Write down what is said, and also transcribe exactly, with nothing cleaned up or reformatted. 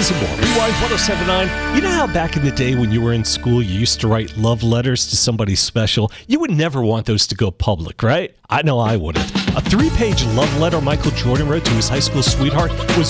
news and more. Rewind ten seventy-nine. You know how back in the day when you were in school, you used to write love letters to somebody special? You would never want those to go public, right? I know I wouldn't. A three-page love letter Michael Jordan wrote to his high school sweetheart was